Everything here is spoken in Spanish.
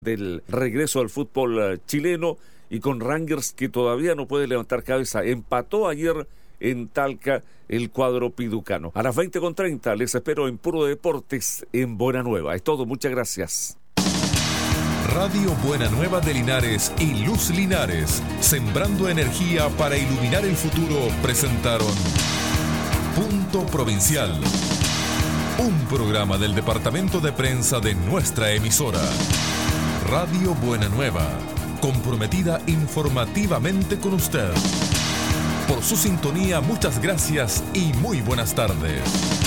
del regreso al fútbol chileno y con Rangers que todavía no puede levantar cabeza. Empató ayer en Talca el cuadro piducano. A las 20:30 les espero en Puro Deportes en Buena Nueva. Es todo, muchas gracias. Radio Buena Nueva de Linares y Luz Linares, sembrando energía para iluminar el futuro, presentaron Punto Provincial, un programa del departamento de prensa de nuestra emisora. Radio Buena Nueva, comprometida informativamente con usted. Por su sintonía, muchas gracias y muy buenas tardes.